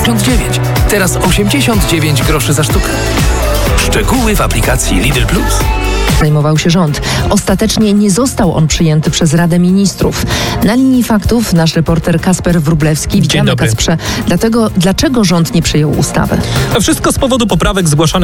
99. Teraz 89 groszy za sztukę. Szczegóły w aplikacji Lidl Plus. Zajmował się rząd. Ostatecznie nie został on przyjęty przez Radę Ministrów. Na linii faktów nasz reporter Kasper Wróblewski. Witamy, Kasprze. Dlaczego rząd nie przyjął ustawy? A wszystko z powodu poprawek zgłaszanych